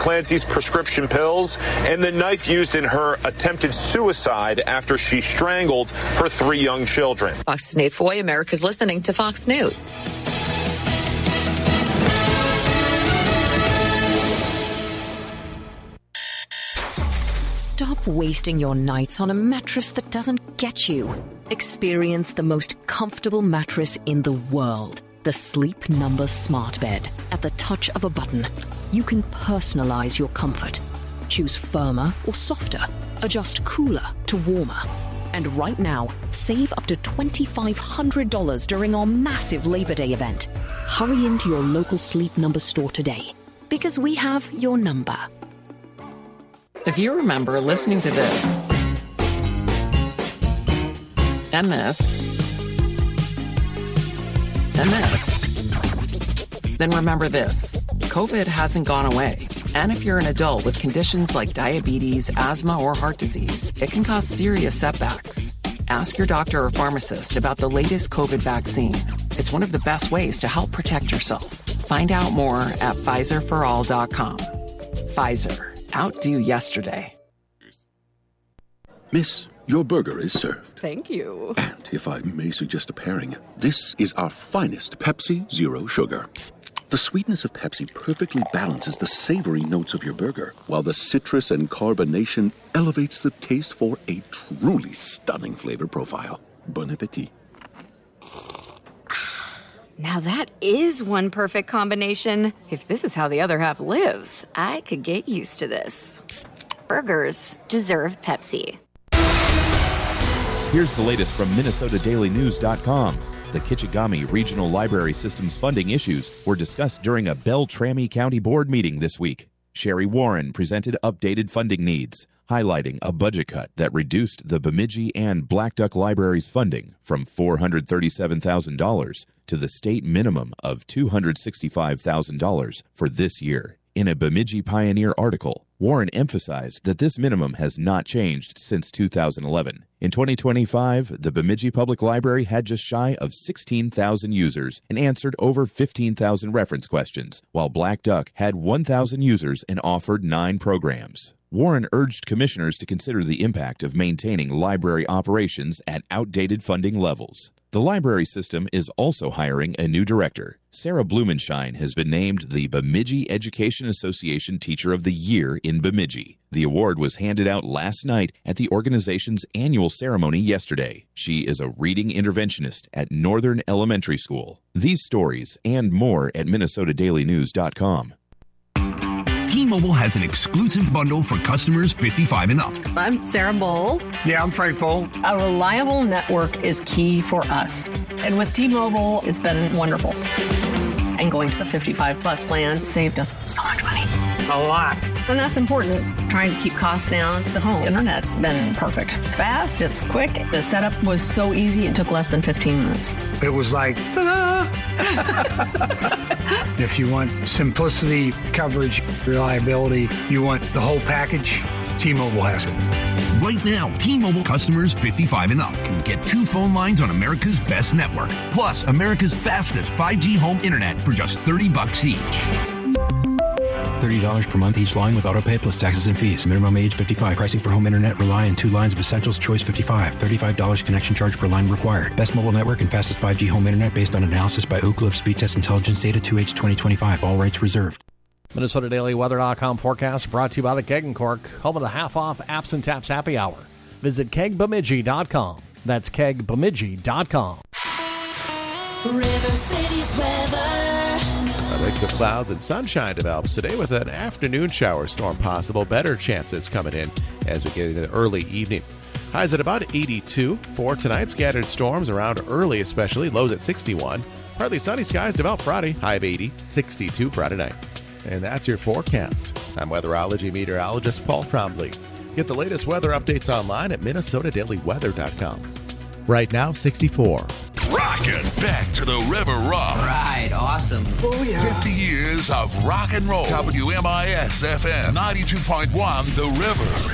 Clancy's prescription pills and the knife used in her attempted suicide after she strangled her 3 young children. Fox's Nate Foy, America's listening to Fox News. Stop wasting your nights on a mattress that doesn't get you. Experience the most comfortable mattress in the world. The Sleep Number Smart Bed. At the touch of a button, you can personalize your comfort. Choose firmer or softer. Adjust cooler to warmer. And right now, save up to $2,500 during our massive Labor Day event. Hurry into your local Sleep Number store today, because we have your number. If you remember listening to this, MS, then remember this. COVID hasn't gone away. And if you're an adult with conditions like diabetes, asthma, or heart disease, it can cause serious setbacks. Ask your doctor or pharmacist about the latest COVID vaccine. It's one of the best ways to help protect yourself. Find out more at PfizerForAll.com. Pfizer. Outdo yesterday. Miss, your burger is served. Thank you. And if I may suggest a pairing, this is our finest Pepsi Zero Sugar. The sweetness of Pepsi perfectly balances the savory notes of your burger, while the citrus and carbonation elevates the taste for a truly stunning flavor profile. Bon appetit. Now that is one perfect combination. If this is how the other half lives, I could get used to this. Burgers deserve Pepsi. Here's the latest from MinnesotaDailyNews.com. The Kichigami Regional Library System's funding issues were discussed during a Beltrami County Board meeting this week. Sherry Warren presented updated funding needs, highlighting a budget cut that reduced the Bemidji and Black Duck Library's funding from $437,000 to the state minimum of $265,000 for this year. In a Bemidji Pioneer article, Warren emphasized that this minimum has not changed since 2011. In 2025, the Bemidji Public Library had just shy of 16,000 users and answered over 15,000 reference questions, while Black Duck had 1,000 users and offered 9 programs. Warren urged commissioners to consider the impact of maintaining library operations at outdated funding levels. The library system is also hiring a new director. Sarah Blumenshine has been named the Bemidji Education Association Teacher of the Year in Bemidji. The award was handed out last night at the organization's annual ceremony yesterday. She is a reading interventionist at Northern Elementary School. These stories and more at MinnesotaDailyNews.com. T-Mobile has an exclusive bundle for customers 55 and up. I'm Sarah Bowl. Yeah, I'm Frank Bowl. A reliable network is key for us. And with T-Mobile, it's been wonderful. And going to the 55-plus plan saved us so much money. A lot. And that's important. Trying to keep costs down. The home internet's been perfect. It's fast, it's quick. The setup was so easy, it took less than 15 minutes. It was like, ta-da! If you want simplicity, coverage, reliability, you want the whole package, T-Mobile has it. Right now, T-Mobile customers 55 and up can get 2 phone lines on America's best network, plus America's fastest 5G home internet for just $30 each. $30 per month each line with autopay plus taxes and fees. Minimum age 55. Pricing for home internet rely on 2 lines of Essentials Choice 55. $35 connection charge per line required. Best mobile network and fastest 5G home internet based on analysis by Oak Cliff Speed Test Intelligence Data 2H 2025. All rights reserved. MinnesotaDailyWeather.com forecast brought to you by the Keg and Cork, home of the half-off Apps and Taps happy hour. Visit KegBemidji.com. That's KegBemidji.com. River City's weather. A mix of clouds and sunshine develops today with an afternoon shower storm possible. Better chances coming in as we get into the early evening. Highs at about 82 for tonight. Scattered storms around early especially. Lows at 61. Partly sunny skies develop Friday. High of 80. 62 Friday night. And that's your forecast. I'm weatherology meteorologist Paul Trombley. Get the latest weather updates online at MinnesotaDailyWeather.com. Right now, 64. Rockin' back to the River Rock. Right, awesome. Oh, yeah. 50 years of rock and roll. WMIS FM 92.1 The River.